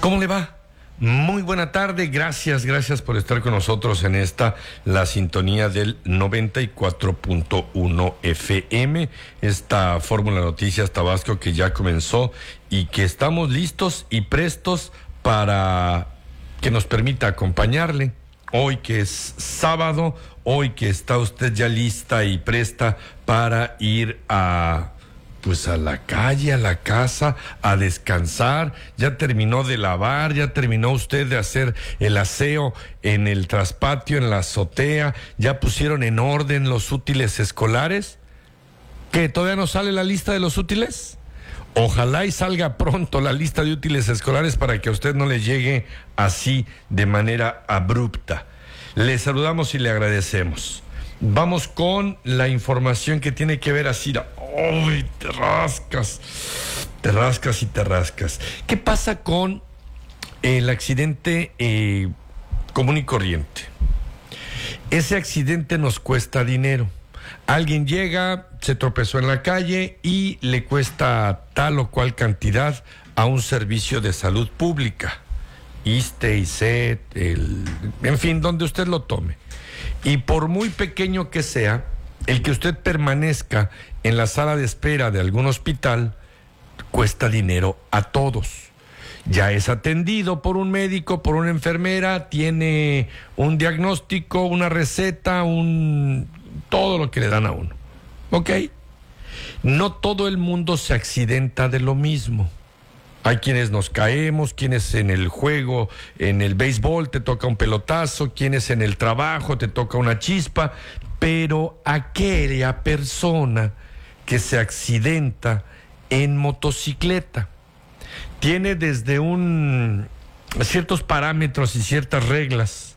¿Cómo le va? Muy buena tarde, gracias por estar con nosotros en la sintonía del 94.1 FM, esta Fórmula Noticias Tabasco que ya comenzó y que estamos listos y prestos para que nos permita acompañarle. Hoy que es sábado, hoy que está usted ya lista y presta para ir a la calle, a la casa, a descansar. Ya terminó de lavar, ya terminó usted de hacer el aseo en el traspatio, en la azotea, ya pusieron en orden los útiles escolares. ¿Qué? ¿Todavía no sale la lista de los útiles? Ojalá y salga pronto la lista de útiles escolares para que a usted no le llegue así de manera abrupta. Le saludamos y le agradecemos. Vamos con la información que tiene que ver así. ¡Ay, te rascas y te rascas! ¿Qué pasa con el accidente común y corriente? Ese accidente nos cuesta dinero. Alguien llega, se tropezó en la calle y le cuesta tal o cual cantidad a un servicio de salud pública. ISSSTE, ISET, en fin, donde usted lo tome. Y por muy pequeño que sea, el que usted permanezca en la sala de espera de algún hospital cuesta dinero a todos. Ya es atendido por un médico, por una enfermera, tiene un diagnóstico, una receta, todo lo que le dan a uno. ¿Ok? No todo el mundo se accidenta de lo mismo. Hay quienes nos caemos, quienes en el juego, en el béisbol te toca un pelotazo, quienes en el trabajo te toca una chispa, pero aquella persona que se accidenta en motocicleta tiene desde ciertos parámetros y ciertas reglas,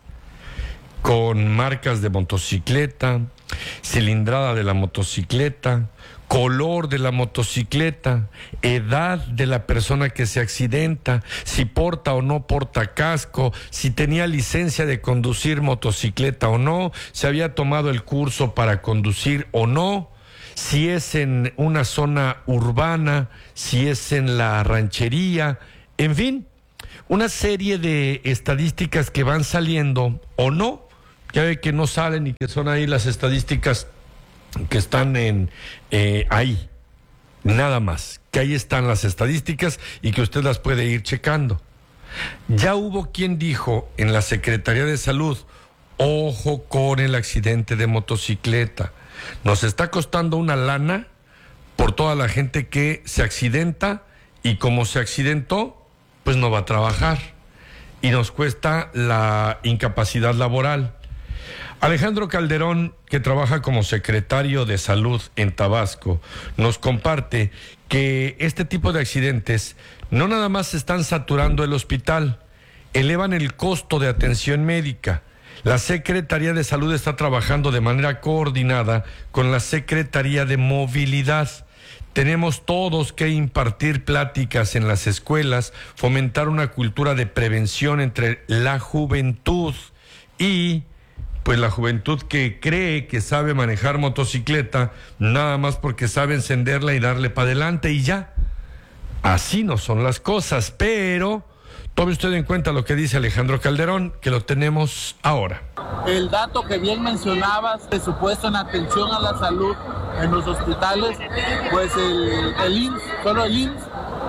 con marcas de motocicleta, cilindrada de la motocicleta, color de la motocicleta, edad de la persona que se accidenta, si porta o no porta casco, si tenía licencia de conducir motocicleta o no, si había tomado el curso para conducir o no, si es en una zona urbana, si es en la ranchería, en fin, una serie de estadísticas que van saliendo o no. Ya ve que no salen y que son ahí las estadísticas que están ahí, nada más, que ahí están las estadísticas y que usted las puede ir checando. Ya hubo quien dijo en la Secretaría de Salud, ojo con el accidente de motocicleta, nos está costando una lana por toda la gente que se accidenta y como se accidentó, pues no va a trabajar y nos cuesta la incapacidad laboral. Alejandro Calderón, que trabaja como secretario de Salud en Tabasco, nos comparte que este tipo de accidentes no nada más están saturando el hospital, elevan el costo de atención médica. La Secretaría de Salud está trabajando de manera coordinada con la Secretaría de Movilidad. Tenemos todos que impartir pláticas en las escuelas, fomentar una cultura de prevención entre la juventud y pues la juventud que cree que sabe manejar motocicleta nada más porque sabe encenderla y darle para adelante y ya. Así no son las cosas, pero tome usted en cuenta lo que dice Alejandro Calderón, que lo tenemos ahora. El dato que bien mencionabas, de supuesto en atención a la salud en los hospitales, pues el IMSS, solo el IMSS,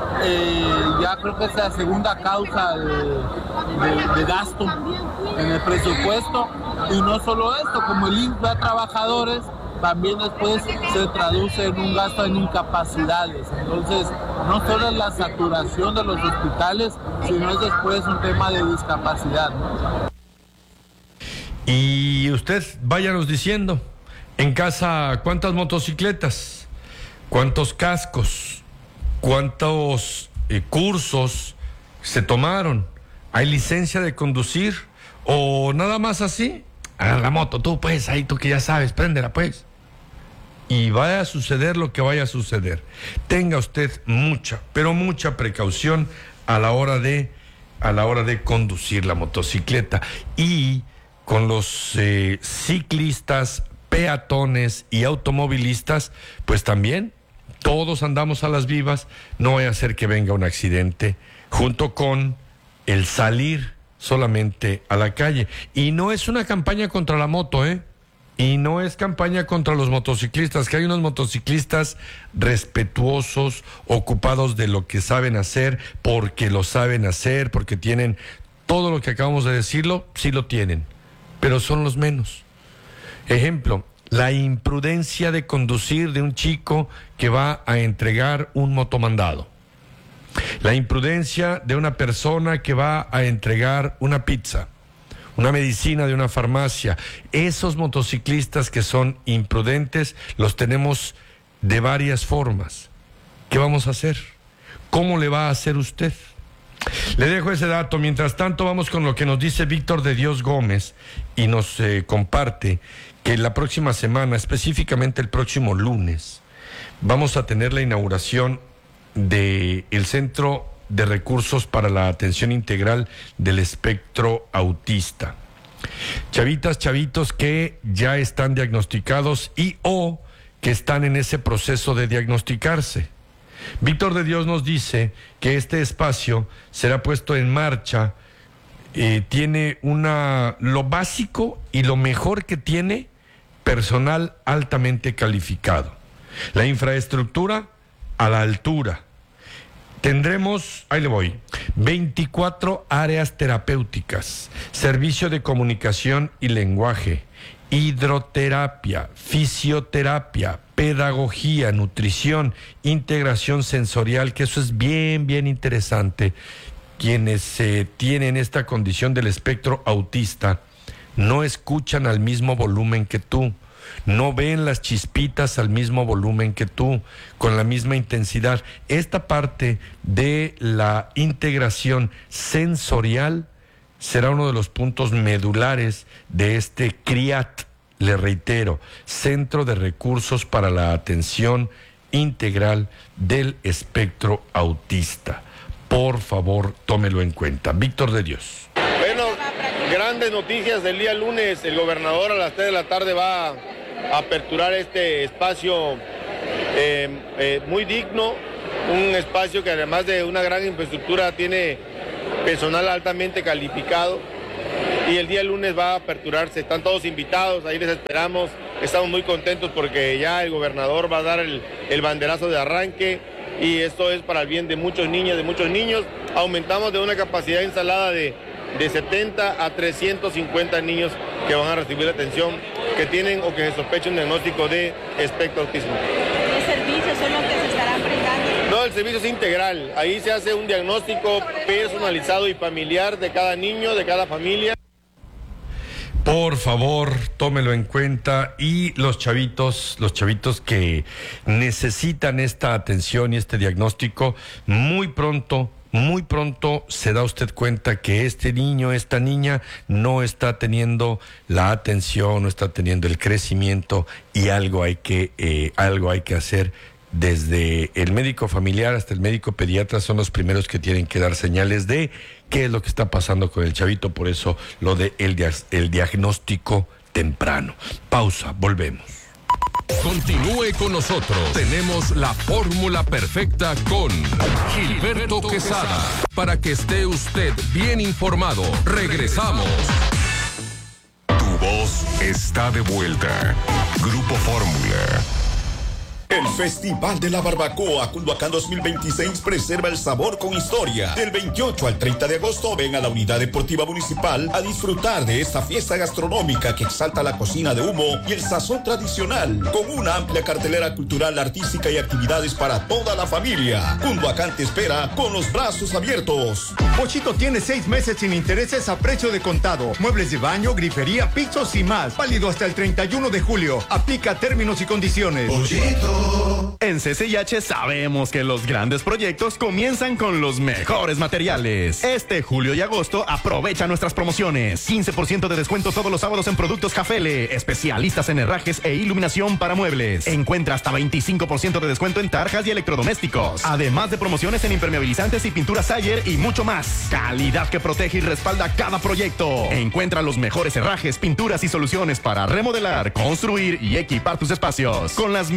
ya creo que es la segunda causa de gasto en el presupuesto. Y no solo esto, como el IMSS va a trabajadores, también después se traduce en un gasto en incapacidades. Entonces, no solo es la saturación de los hospitales, sino es después un tema de discapacidad, ¿no? Y usted, váyanos diciendo, en casa, ¿cuántas motocicletas? ¿Cuántos cascos? ¿Cuántos cursos se tomaron? ¿Hay licencia de conducir? ¿O nada más así? A la moto, tú pues, ahí tú que ya sabes, préndela pues. Y vaya a suceder lo que vaya a suceder. Tenga usted mucha, pero mucha precaución a la hora de conducir la motocicleta. Y con los ciclistas, peatones y automovilistas, pues también todos andamos a las vivas, no vaya a ser que venga un accidente junto con el salir solamente a la calle. Y no es una campaña contra la moto, y no es campaña contra los motociclistas, que hay unos motociclistas respetuosos, ocupados de lo que saben hacer, porque lo saben hacer, porque tienen todo lo que acabamos de decirlo, sí lo tienen, pero son los menos. Ejemplo, la imprudencia de conducir de un chico que va a entregar un motomandado. La imprudencia de una persona que va a entregar una pizza, una medicina de una farmacia. Esos motociclistas que son imprudentes los tenemos de varias formas. ¿Qué vamos a hacer? ¿Cómo le va a hacer usted? Le dejo ese dato. Mientras tanto, vamos con lo que nos dice Víctor de Dios Gómez y nos comparte que la próxima semana, específicamente el próximo lunes, vamos a tener la inauguración del Centro de Recursos para la Atención Integral del Espectro Autista. Chavitas, chavitos que ya están diagnosticados y o que están en ese proceso de diagnosticarse. Víctor de Dios nos dice que este espacio será puesto en marcha, tiene lo básico y lo mejor que tiene, personal altamente calificado. La infraestructura a la altura. Tendremos, ahí le voy, 24 áreas terapéuticas, servicio de comunicación y lenguaje, hidroterapia, fisioterapia, pedagogía, nutrición, integración sensorial, que eso es bien, bien interesante. Quienes tienen esta condición del espectro autista no escuchan al mismo volumen que tú. No ven las chispitas al mismo volumen que tú, con la misma intensidad. Esta parte de la integración sensorial será uno de los puntos medulares de este CRIAT, le reitero, Centro de Recursos para la Atención Integral del Espectro Autista. Por favor, tómelo en cuenta. Víctor de Dios. Bueno, grandes noticias del día lunes. El gobernador a las 3 de la tarde va a aperturar este espacio muy digno, un espacio que además de una gran infraestructura tiene personal altamente calificado, y el día lunes va a aperturarse. Están todos invitados, ahí les esperamos. Estamos muy contentos porque ya el gobernador va a dar el banderazo de arranque, y esto es para el bien de muchos niños, Aumentamos de una capacidad instalada de 70 a 350 niños que van a recibir atención, que tienen o que se sospecha un diagnóstico de espectro autismo. ¿Qué servicios son los que se estarán brindando? No, el servicio es integral. Ahí se hace un diagnóstico personalizado y familiar de cada niño, de cada familia. Por favor, tómelo en cuenta. Y los chavitos que necesitan esta atención y este diagnóstico, muy pronto se da usted cuenta que este niño, esta niña no está teniendo la atención, no está teniendo el crecimiento, y algo hay que hacer. Desde el médico familiar hasta el médico pediatra son los primeros que tienen que dar señales de qué es lo que está pasando con el chavito. Por eso lo de el diagnóstico temprano. Pausa, volvemos. Continúe con nosotros. Tenemos la fórmula perfecta con Gilberto Quesada, para que esté usted bien informado. Regresamos. Tu voz está de vuelta. Grupo Fórmula. El Festival de la Barbacoa Culhuacán 2026 preserva el sabor con historia. Del 28 al 30 de agosto, ven a la Unidad Deportiva Municipal a disfrutar de esta fiesta gastronómica que exalta la cocina de humo y el sazón tradicional, con una amplia cartelera cultural, artística y actividades para toda la familia. Culhuacán te espera con los brazos abiertos. Pochito tiene 6 meses sin intereses a precio de contado. Muebles de baño, grifería, pisos y más. Válido hasta el 31 de julio. Aplica términos y condiciones. Pochito. En CCIH sabemos que los grandes proyectos comienzan con los mejores materiales. Este julio y agosto aprovecha nuestras promociones. 15% de descuento todos los sábados en productos Jafele, especialistas en herrajes e iluminación para muebles. Encuentra hasta 25% de descuento en tarjas y electrodomésticos. Además de promociones en impermeabilizantes y pinturas Sayer y mucho más. Calidad que protege y respalda cada proyecto. Encuentra los mejores herrajes, pinturas y soluciones para remodelar, construir y equipar tus espacios con las mejores marcas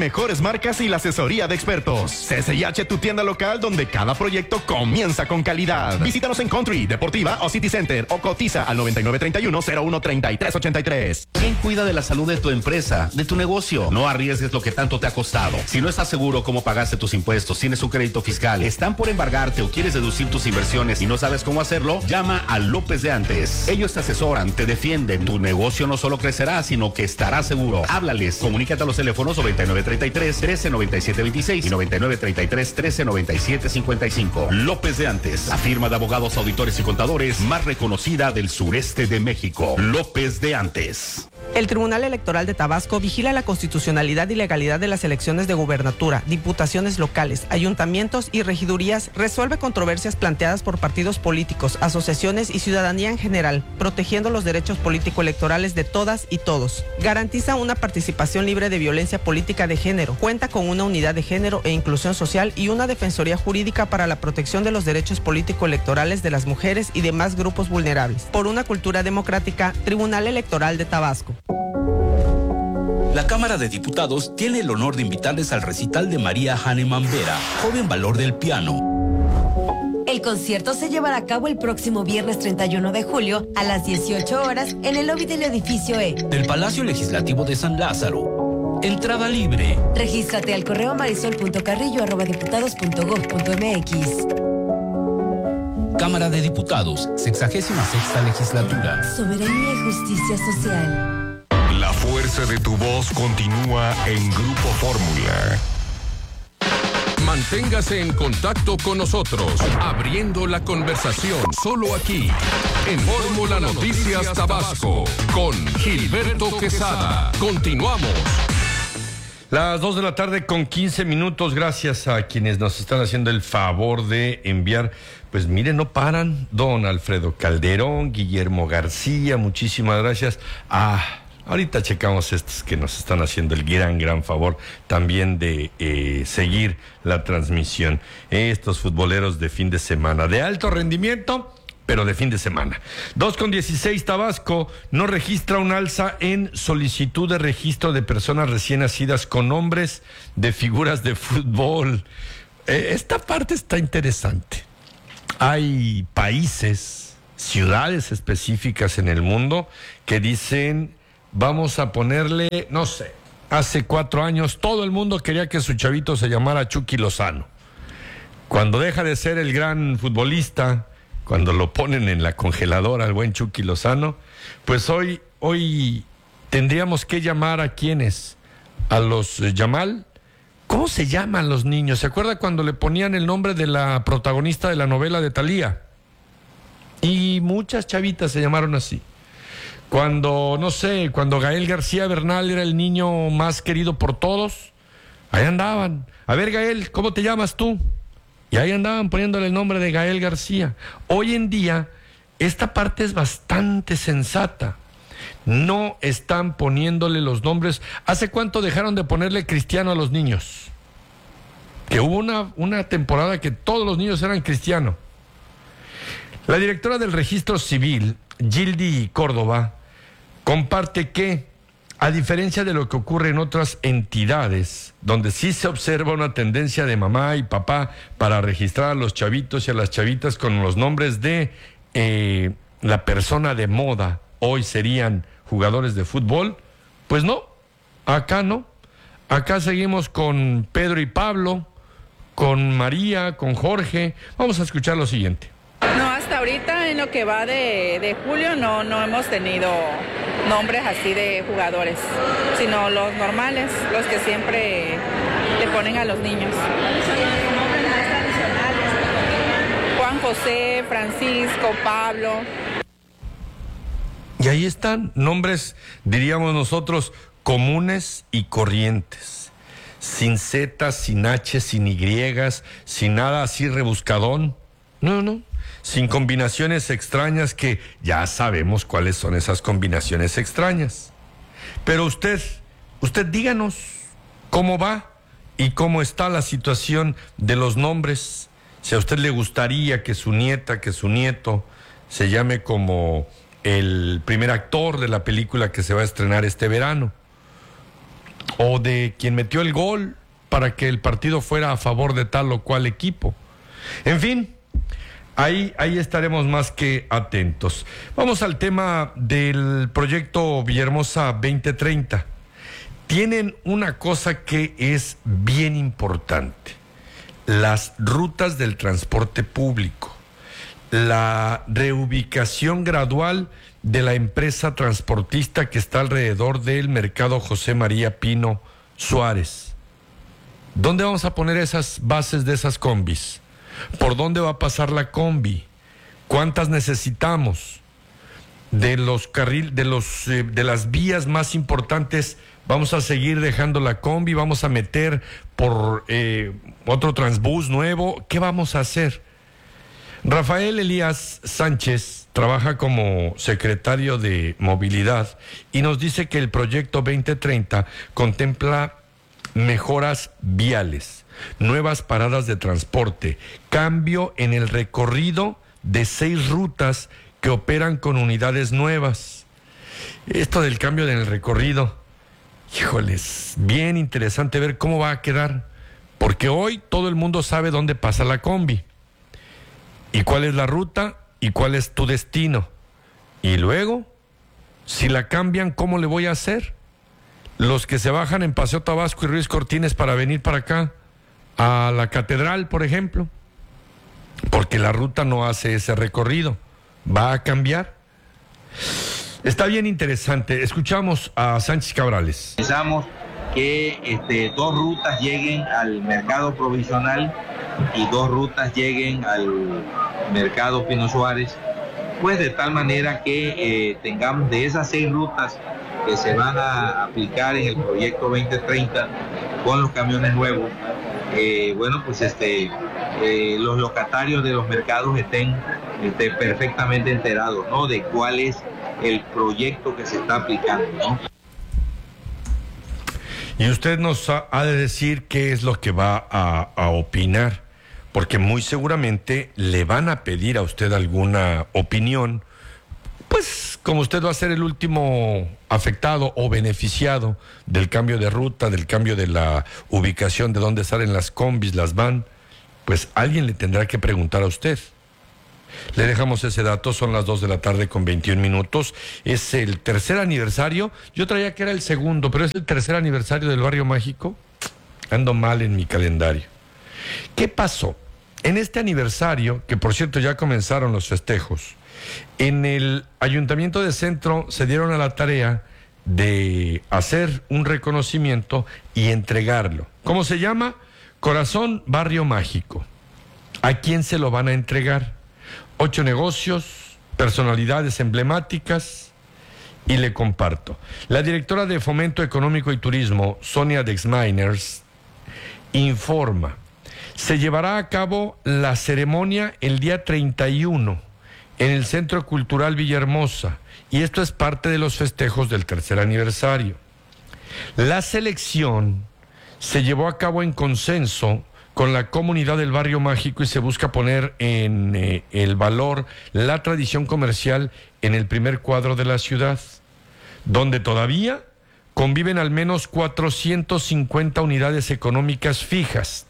marcas y la asesoría de expertos. CCIH, tu tienda local donde cada proyecto comienza con calidad. Visítanos en Country, Deportiva o City Center o cotiza al 9931-013383. ¿Quién cuida de la salud de tu empresa, de tu negocio? No arriesgues lo que tanto te ha costado. Si no estás seguro cómo pagaste tus impuestos, tienes un crédito fiscal, están por embargarte o quieres deducir tus inversiones y no sabes cómo hacerlo, llama a López de Antes. Ellos te asesoran, te defienden. Tu negocio no solo crecerá, sino que estará seguro. Háblales. Comunícate a los teléfonos 9933-139726 y 9933-139755. López de Antes, la firma de abogados, auditores y contadores más reconocida del sureste de México. López de Antes. El Tribunal Electoral de Tabasco vigila la constitucionalidad y legalidad de las elecciones de gubernatura, diputaciones locales, ayuntamientos y regidurías, resuelve controversias planteadas por partidos políticos, asociaciones y ciudadanía en general, protegiendo los derechos político-electorales de todas y todos. Garantiza una participación libre de violencia política de género, cuenta con una unidad de género e inclusión social y una defensoría jurídica para la protección de los derechos político-electorales de las mujeres y demás grupos vulnerables. Por una cultura democrática, Tribunal Electoral de Tabasco. La Cámara de Diputados tiene el honor de invitarles al recital de María Hahnemann Vera, joven valor del piano. El concierto se llevará a cabo el próximo viernes 31 de julio a las 18 horas en el lobby del edificio E del Palacio Legislativo de San Lázaro. Entrada libre. Regístrate al correo marisol.carrillo@diputados.gov.mx. Cámara de Diputados, 66ª Legislatura. Soberanía y justicia social. La fuerza de tu voz continúa en Grupo Fórmula. Manténgase en contacto con nosotros, abriendo la conversación solo aquí, en Fórmula Noticias Tabasco, con Gilberto Quesada. Continuamos. Las 2 de la tarde con 15 minutos, gracias a quienes nos están haciendo el favor de enviar, pues miren, no paran, don Alfredo Calderón, Guillermo García, muchísimas gracias. Ahorita checamos estos que nos están haciendo el gran favor también de seguir la transmisión. Estos futboleros de fin de semana, de alto rendimiento, pero de fin de semana. 2:16, Tabasco no registra un alza en solicitud de registro de personas recién nacidas con nombres de figuras de fútbol. Esta parte está interesante. Hay países, ciudades específicas en el mundo que dicen, vamos a ponerle, no sé, hace 4 años todo el mundo quería que su chavito se llamara Chucky Lozano. Cuando deja de ser el gran futbolista, cuando lo ponen en la congeladora al buen Chucky Lozano, pues hoy tendríamos que llamar a quienes, a los Yamal. ¿Cómo se llaman los niños? ¿Se acuerda cuando le ponían el nombre de la protagonista de la novela de Thalía? Y muchas chavitas se llamaron así. Cuando Gael García Bernal era el niño más querido por todos, ahí andaban. A ver, Gael, ¿cómo te llamas tú? Y ahí andaban poniéndole el nombre de Gael García. Hoy en día, esta parte es bastante sensata. No están poniéndole los nombres. ¿Hace cuánto dejaron de ponerle Cristiano a los niños? Que hubo una temporada que todos los niños eran Cristiano. La directora del Registro Civil, Gildy Córdoba, comparte que, a diferencia de lo que ocurre en otras entidades, donde sí se observa una tendencia de mamá y papá para registrar a los chavitos y a las chavitas con los nombres de la persona de moda, hoy serían jugadores de fútbol, pues no, acá no. Acá seguimos con Pedro y Pablo, con María, con Jorge. Vamos a escuchar lo siguiente. No, hasta ahorita en lo que va de julio no hemos tenido nombres así de jugadores, sino los normales, los que siempre le ponen a los niños. Nombres más tradicionales. Juan José, Francisco, Pablo. Y ahí están nombres, diríamos nosotros, comunes y corrientes. Sin Z, sin H, sin Y, sin nada así rebuscadón. No. Sin combinaciones extrañas que ya sabemos cuáles son esas combinaciones extrañas. Pero usted díganos cómo va y cómo está la situación de los nombres. Si a usted le gustaría que su nieta, que su nieto se llame como el primer actor de la película que se va a estrenar este verano, o de quien metió el gol para que el partido fuera a favor de tal o cual equipo. En fin, ahí estaremos más que atentos. Vamos al tema del proyecto Villahermosa 2030. Tienen una cosa que es bien importante: las rutas del transporte público, la reubicación gradual de la empresa transportista que está alrededor del mercado José María Pino Suárez. ¿Dónde vamos a poner esas bases de esas combis? ¿Por dónde va a pasar la combi? ¿Cuántas necesitamos? De las vías más importantes, vamos a seguir dejando la combi, vamos a meter por otro transbús nuevo. ¿Qué vamos a hacer? Rafael Elías Sánchez trabaja como secretario de Movilidad y nos dice que el proyecto 2030 contempla mejoras viales, nuevas paradas de transporte, cambio en el recorrido de 6 rutas que operan con unidades nuevas. Esto del cambio en el recorrido, híjoles, bien interesante ver cómo va a quedar, porque hoy todo el mundo sabe dónde pasa la combi y cuál es la ruta y cuál es tu destino. Y luego, si la cambian, ¿cómo le voy a hacer? Los que se bajan en Paseo Tabasco y Ruiz Cortines para venir para acá, a la Catedral, por ejemplo, porque la ruta no hace ese recorrido, va a cambiar. Está bien interesante. Escuchamos a Sánchez Cabrales. Pensamos que 2 rutas lleguen al mercado provisional y 2 rutas lleguen al mercado Pino Suárez, pues de tal manera que tengamos de esas 6 rutas que se van a aplicar en el proyecto 2030 con los camiones nuevos, los locatarios de los mercados estén perfectamente enterados, ¿no?, de cuál es el proyecto que se está aplicando, ¿no? Y usted nos ha de decir qué es lo que va a opinar, porque muy seguramente le van a pedir a usted alguna opinión, pues como usted va a ser el último afectado o beneficiado del cambio de ruta, del cambio de la ubicación de dónde salen las combis, las van, pues alguien le tendrá que preguntar a usted. Le dejamos ese dato, son las 2:21 p.m. Es el 3er aniversario. Yo traía que era el 2º, pero es el 3er aniversario del Barrio Mágico. Ando mal en mi calendario. ¿Qué pasó? En este aniversario, que por cierto ya comenzaron los festejos, en el Ayuntamiento de Centro se dieron a la tarea de hacer un reconocimiento y entregarlo. ¿Cómo se llama? Corazón Barrio Mágico. ¿A quién se lo van a entregar? 8 negocios, personalidades emblemáticas, y le comparto. La directora de Fomento Económico y Turismo, Sonia Dexmainers, informa: se llevará a cabo la ceremonia el día 31 en el Centro Cultural Villahermosa, y esto es parte de los festejos del 3er aniversario. La selección se llevó a cabo en consenso con la comunidad del Barrio Mágico y se busca poner en el valor la tradición comercial en el primer cuadro de la ciudad, donde todavía conviven al menos 450 unidades económicas fijas.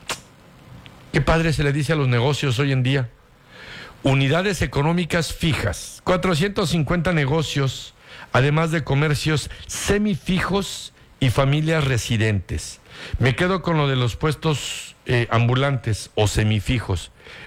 Qué padre se le dice a los negocios hoy en día. Unidades económicas fijas, 450 negocios, además de comercios semifijos y familias residentes. Me quedo con lo de los puestos ambulantes o semifijos.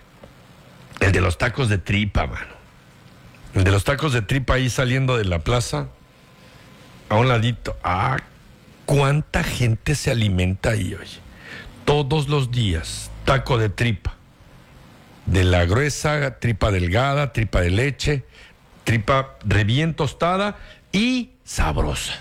El de los tacos de tripa, mano. El de los tacos de tripa ahí saliendo de la plaza, a un ladito. Ah, cuánta gente se alimenta ahí, oye. Todos los días, taco de tripa. De la gruesa, tripa delgada, tripa de leche, tripa re bien tostada y sabrosa.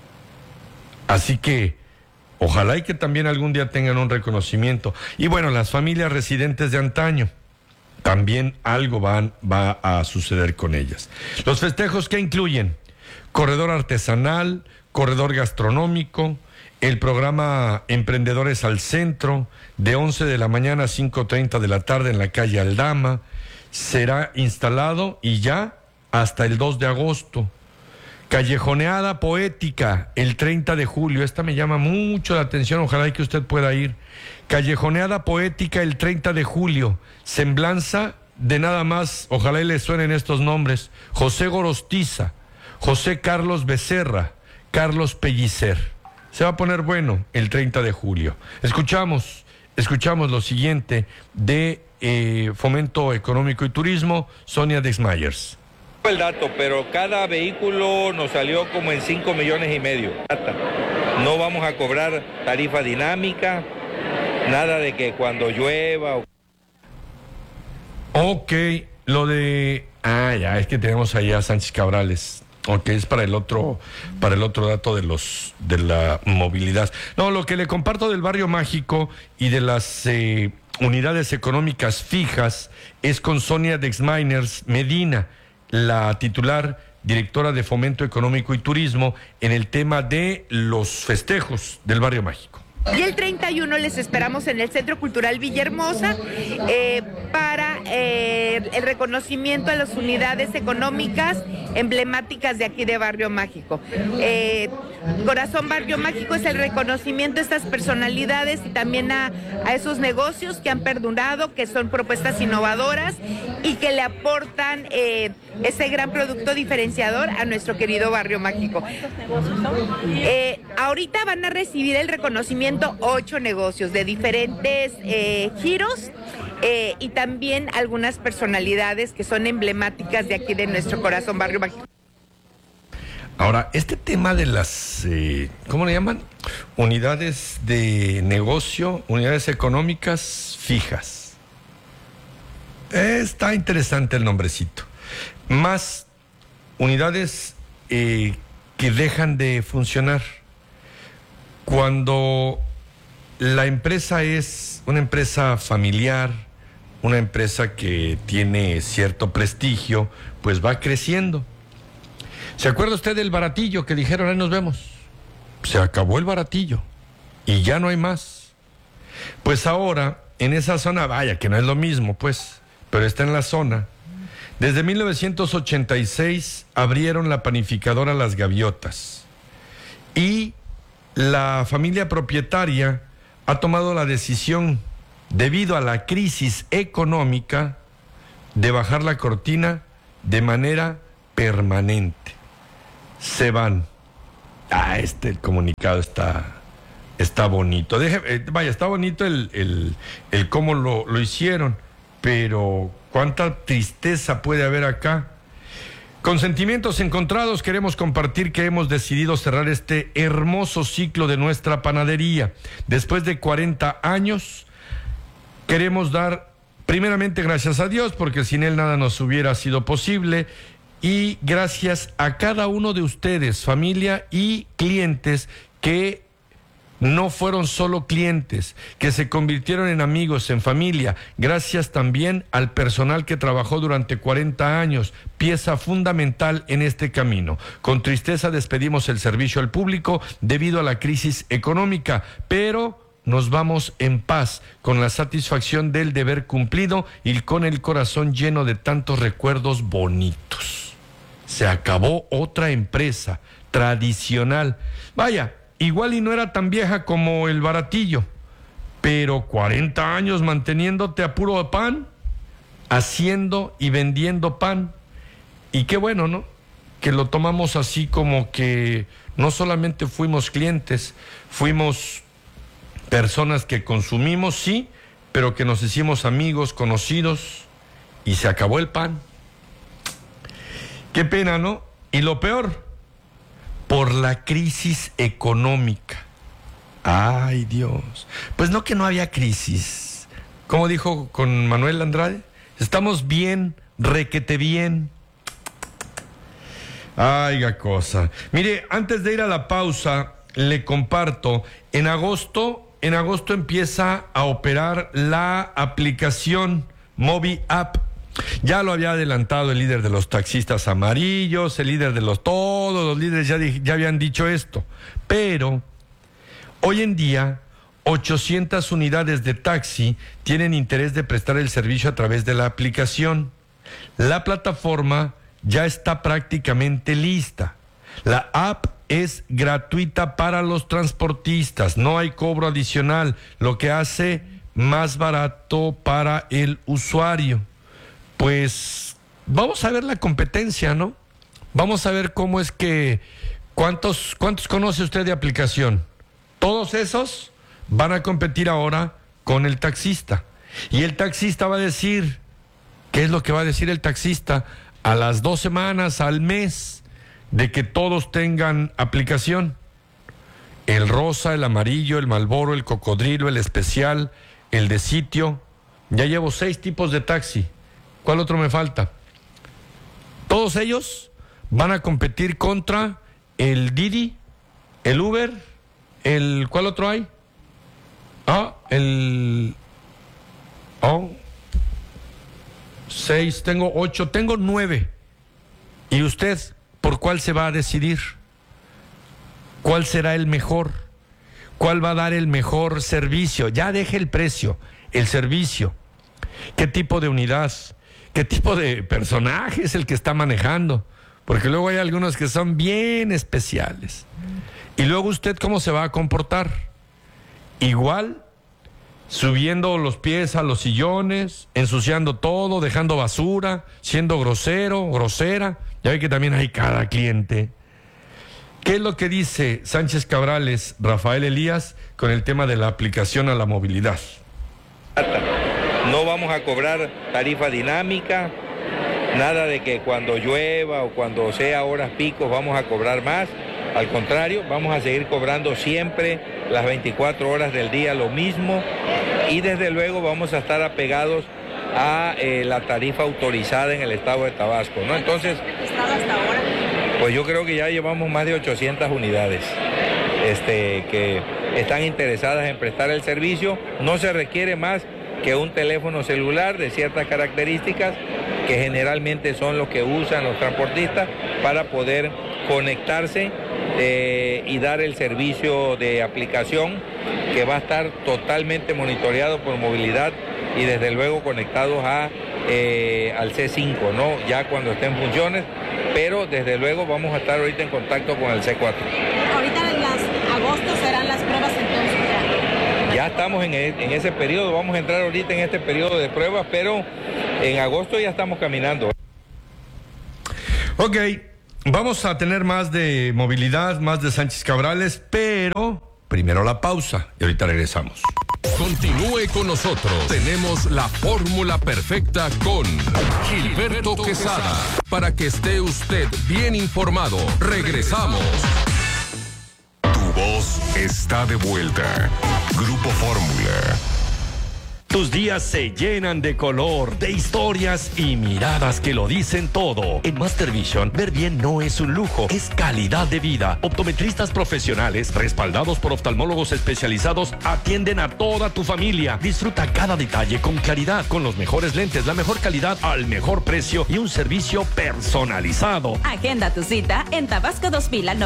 Así que ojalá y que también algún día tengan un reconocimiento. Y bueno, las familias residentes de antaño, también algo va a suceder con ellas. Los festejos que incluyen corredor artesanal, corredor gastronómico, el programa Emprendedores al Centro, de 11 de la mañana a 5:30 de la tarde en la calle Aldama, será instalado y ya hasta el 2 de agosto. Callejoneada poética el 30 de julio. Esta me llama mucho la atención, ojalá que usted pueda ir. Callejoneada poética el 30 de julio. Semblanza de nada más, ojalá y le suenen estos nombres: José Gorostiza, José Carlos Becerra, Carlos Pellicer. Se va a poner bueno el 30 de julio. Escuchamos lo siguiente de Fomento Económico y Turismo, Sonia Dexmeyers. El dato, pero cada vehículo nos salió como en 5,5 millones. No vamos a cobrar tarifa dinámica, nada de que cuando llueva. Ok, lo de... ya, es que tenemos allá a Sánchez Cabrales. Ok, es para el otro dato de la movilidad. No, lo que le comparto del Barrio Mágico y de las unidades económicas fijas es con Sonia Dexmeyers Medina, la titular directora de Fomento Económico y Turismo, en el tema de los festejos del Barrio Mágico. Y el 31 les esperamos en el Centro Cultural Villahermosa para el reconocimiento a las unidades económicas emblemáticas de aquí de Barrio Mágico. Corazón Barrio Mágico es el reconocimiento a estas personalidades y también a esos negocios que han perdurado, que son propuestas innovadoras y que le aportan ese gran producto diferenciador a nuestro querido Barrio Mágico. Ahorita van a recibir el reconocimiento 8 negocios de diferentes giros y también algunas personalidades que son emblemáticas de aquí de nuestro Corazón Barrio Mágico. Ahora, este tema de las, ¿cómo le llaman? Unidades de negocio, unidades económicas fijas. Está interesante el nombrecito. Más unidades que dejan de funcionar. Cuando la empresa es una empresa familiar, una empresa que tiene cierto prestigio, pues va creciendo. ¿Se acuerda usted del Baratillo que dijeron, ahí nos vemos? Se acabó el Baratillo y ya no hay más. Pues ahora, en esa zona, vaya, que no es lo mismo, pues, pero está en la zona. Desde 1986 abrieron la panificadora Las Gaviotas y la familia propietaria ha tomado la decisión, debido a la crisis económica, de bajar la cortina de manera permanente. Se van. El comunicado está bonito. Está bonito el cómo lo hicieron, pero cuánta tristeza puede haber acá. Con sentimientos encontrados queremos compartir que hemos decidido cerrar este hermoso ciclo de nuestra panadería. Después de 40 años, queremos dar primeramente gracias a Dios, porque sin Él nada nos hubiera sido posible, y gracias a cada uno de ustedes, familia y clientes, que no fueron solo clientes, que se convirtieron en amigos, en familia. Gracias también al personal que trabajó durante 40 años, pieza fundamental en este camino. Con tristeza despedimos el servicio al público debido a la crisis económica, pero nos vamos en paz, con la satisfacción del deber cumplido y con el corazón lleno de tantos recuerdos bonitos. Se acabó otra empresa tradicional. Vaya, igual y no era tan vieja como el Baratillo, pero 40 años manteniéndote a puro pan, haciendo y vendiendo pan. Y qué bueno, ¿no? Que lo tomamos así, como que no solamente fuimos clientes, fuimos personas que consumimos, sí, pero que nos hicimos amigos, conocidos, y se acabó el pan. Qué pena, ¿no? Y lo peor, por la crisis económica. Ay, Dios. Pues no, que no había crisis. Como dijo con Manuel Andrade, estamos bien, requete bien. Ay, qué cosa. Mire, antes de ir a la pausa, le comparto, en agosto empieza a operar la aplicación Mobi App. Ya lo había adelantado el líder de los taxistas amarillos, el líder de todos los líderes ya habían dicho esto. Pero hoy en día 800 unidades de taxi tienen interés de prestar el servicio a través de la aplicación. La plataforma ya está prácticamente lista. La app es gratuita para los transportistas, no hay cobro adicional, lo que hace más barato para el usuario. Pues vamos a ver la competencia, ¿no? Vamos a ver cómo es que... ¿Cuántos conoce usted de aplicación? Todos esos van a competir ahora con el taxista. Y el taxista va a decir, ¿qué es lo que va a decir el taxista? A las 2 semanas, al mes, de que todos tengan aplicación. El rosa, el amarillo, el Marlboro, el cocodrilo, el especial, el de sitio. Ya llevo 6 tipos de taxi. ¿Cuál otro me falta? Todos ellos van a competir contra el Didi, el Uber, ¿cuál otro hay? Tengo 8, tengo 9. ¿Y usted por cuál se va a decidir? ¿Cuál será el mejor? ¿Cuál va a dar el mejor servicio? Ya deje el precio, el servicio. ¿Qué tipo de unidad? ¿Qué tipo de personaje es el que está manejando? Porque luego hay algunos que son bien especiales. Y luego usted, ¿cómo se va a comportar? Igual, subiendo los pies a los sillones, ensuciando todo, dejando basura, siendo grosero, grosera. Ya ve que también hay cada cliente. ¿Qué es lo que dice Sánchez Cabrales, Rafael Elías, con el tema de la aplicación a la movilidad? No vamos a cobrar tarifa dinámica, nada de que cuando llueva o cuando sea horas picos vamos a cobrar más. Al contrario, vamos a seguir cobrando siempre las 24 horas del día lo mismo y desde luego vamos a estar apegados a la tarifa autorizada en el estado de Tabasco, ¿no? Entonces, pues yo creo que ya llevamos más de 800 unidades que están interesadas en prestar el servicio. No se requiere más que un teléfono celular de ciertas características que generalmente son los que usan los transportistas para poder conectarse y dar el servicio de aplicación que va a estar totalmente monitoreado por movilidad y desde luego conectados al C5, ¿no? Ya cuando esté en funciones, pero desde luego vamos a estar ahorita en contacto con el C4. Ahorita en agosto serán las pruebas entonces. Ya estamos en ese periodo, vamos a entrar ahorita en este periodo de pruebas, pero en agosto ya estamos caminando. Ok, vamos a tener más de movilidad, más de Sánchez Cabrales, pero primero la pausa y ahorita regresamos. Continúe con nosotros. Tenemos la fórmula perfecta con Gilberto Quesada. Para que esté usted bien informado, regresamos. Tu voz está de vuelta. Grupo Fórmula. Tus días se llenan de color, de historias y miradas que lo dicen todo. En Master Vision, ver bien no es un lujo, es calidad de vida. Optometristas profesionales, respaldados por oftalmólogos especializados, atienden a toda tu familia. Disfruta cada detalle con claridad, con los mejores lentes, la mejor calidad al mejor precio y un servicio personalizado. Agenda tu cita en Tabasco 2000 al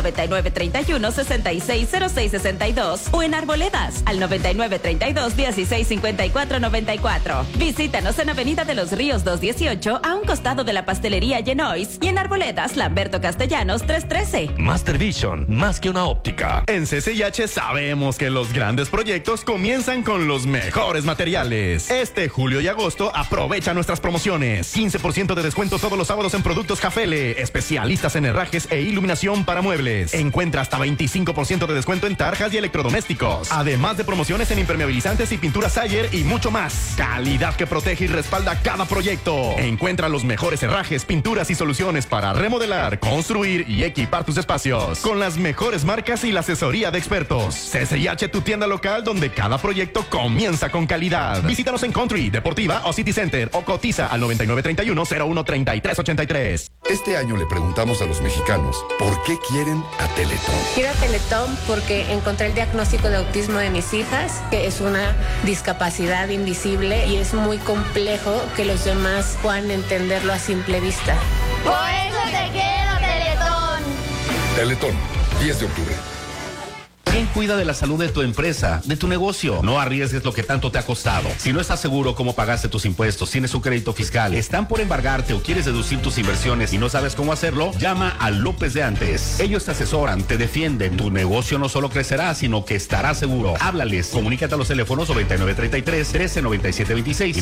9931-660662 o en Arboledas al 9932-1654-94. Visítanos en Avenida de los Ríos 218 a un costado de la pastelería Genois y en Arboledas Lamberto Castellanos 313. Master Vision, más que una óptica. En CCIH sabemos que los grandes proyectos comienzan con los mejores materiales. Este julio y agosto aprovecha nuestras promociones. 15% de descuento todos los sábados en productos Jafele, especialistas en herrajes e iluminación para muebles. Encuentra hasta 25% de descuento en tarjas y electrodomésticos. Además de promociones en impermeabilizantes y pintura Sayer y mucho más. Calidad que protege y respalda cada proyecto. Encuentra los mejores herrajes, pinturas y soluciones para remodelar, construir y equipar tus espacios. Con las mejores marcas y la asesoría de expertos. CCIH, tu tienda local donde cada proyecto comienza con calidad. Visítanos en Country, Deportiva o City Center o cotiza al 9931-013383. Este año le preguntamos a los mexicanos ¿por qué quieren a Teletón? Quiero a Teletón porque encontré el diagnóstico de autismo de mis hijas, que es una discapacidad invisible y es muy complejo que los demás puedan entenderlo a simple vista. Por eso te quiero, Teletón. Teletón, 10 de octubre. ¿Quién cuida de la salud de tu empresa, de tu negocio? No arriesgues lo que tanto te ha costado. Si no estás seguro cómo pagaste tus impuestos, tienes un crédito fiscal, están por embargarte o quieres deducir tus inversiones y no sabes cómo hacerlo, llama a López de Antes. Ellos te asesoran, te defienden. Tu negocio no solo crecerá, sino que estará seguro. Háblales. Comunícate a los teléfonos 9933-139726 y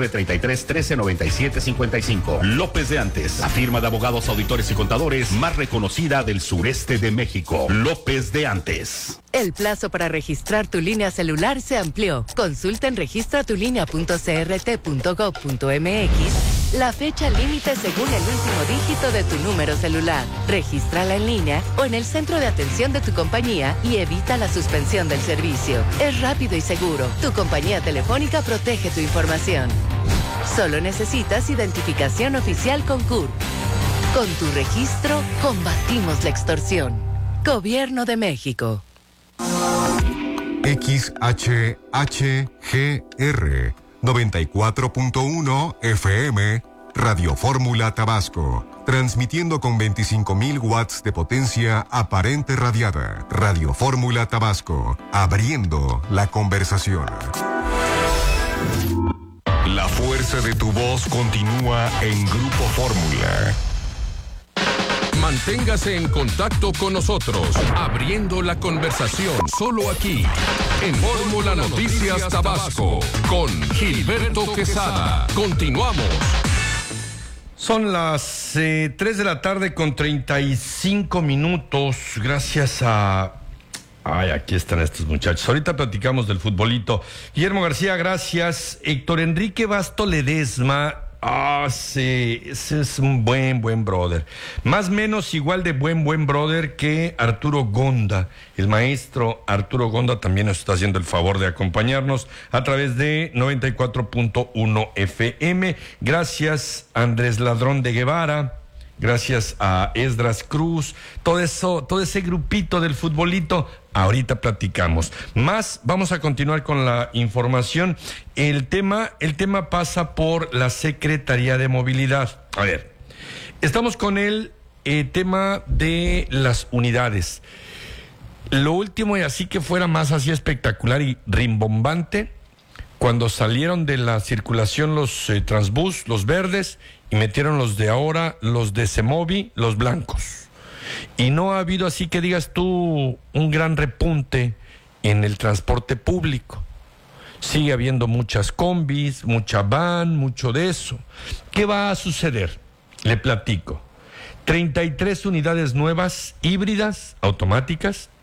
9933-139755. López de Antes, la firma de abogados, auditores y contadores más reconocida del sureste de México. López de Antes. El plazo para registrar tu línea celular se amplió. Consulta en registratulínea.crt.gov.mx la fecha límite según el último dígito de tu número celular. Regístrala en línea o en el centro de atención de tu compañía y evita la suspensión del servicio. Es rápido y seguro. Tu compañía telefónica protege tu información. Solo necesitas identificación oficial con CURP. Con tu registro, combatimos la extorsión. Gobierno de México. XHHGR 94.1 FM Radio Fórmula Tabasco, transmitiendo con 25.000 watts de potencia aparente radiada. Radio Fórmula Tabasco, abriendo la conversación. La fuerza de tu voz continúa en Grupo Fórmula. Manténgase en contacto con nosotros, abriendo la conversación, solo aquí, en Fórmula Noticias Tabasco, con Gilberto Quesada. Continuamos. Son las 3 de la tarde con 35 minutos, gracias a... Ay, aquí están estos muchachos. Ahorita platicamos del futbolito. Guillermo García, gracias. Héctor Enrique Basto Ledesma... sí, ese es un buen brother. Más o menos igual de buen brother que Arturo Gonda. El maestro Arturo Gonda también nos está haciendo el favor de acompañarnos a través de 94.1 FM. Gracias Andrés Ladrón de Guevara. Gracias a Esdras Cruz, todo ese grupito del futbolito, ahorita platicamos. Más, vamos a continuar con la información. El tema pasa por la Secretaría de Movilidad. A ver, estamos con el tema de las unidades. Lo último, y así que fuera más así espectacular y rimbombante, cuando salieron de la circulación los Transbús, los verdes, y metieron los de ahora, los de Semovi, los blancos. Y no ha habido, así que digas tú, un gran repunte en el transporte público. Sigue habiendo muchas combis, mucha van, mucho de eso. ¿Qué va a suceder? Le platico. 33 unidades nuevas, híbridas, automáticas,